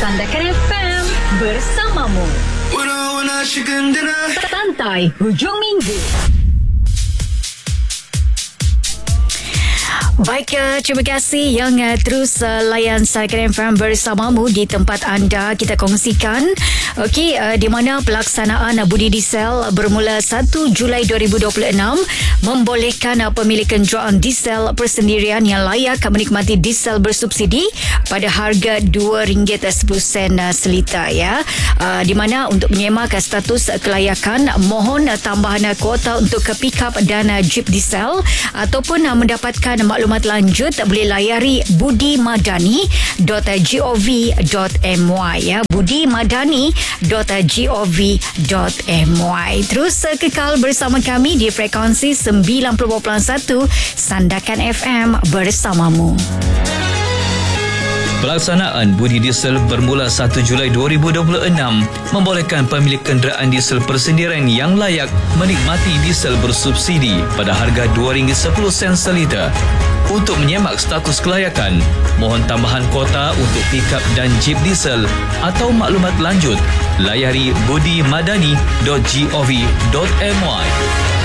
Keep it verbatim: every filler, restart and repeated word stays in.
Sandakan F M bersamamu. Santai hujung minggu. Baik, uh, terima kasih yang uh, terus uh, layan Sandakan F M bersamamu di tempat anda kita kongsikan. Okey, uh, di mana pelaksanaan uh, budi diesel bermula satu Julai dua ribu dua puluh enam membolehkan uh, pemilik kenderaan diesel persendirian yang layak menikmati diesel bersubsidi pada harga dua ringgit sepuluh sen uh, seliter ya. Uh, di mana untuk menyemak uh, status uh, kelayakan, mohon uh, tambahan uh, kuota untuk ke pick-up dan uh, jeep diesel ataupun uh, mendapatkan maklumat lanjut boleh layari budimadani dot gov dot my ya, budimadani dot gov dot my. Terus uh, kekal bersama kami di frekuensi sembilan puluh perpuluhan satu Sandakan F M bersamamu. Pelaksanaan budi diesel bermula satu Julai dua ribu dua puluh enam membolehkan pemilik kenderaan diesel persendirian yang layak menikmati diesel bersubsidi pada harga dua ringgit sepuluh sen seliter. Untuk menyemak status kelayakan, mohon tambahan kuota untuk pick-up dan jeep diesel atau maklumat lanjut, layari budimadani dot gov dot my.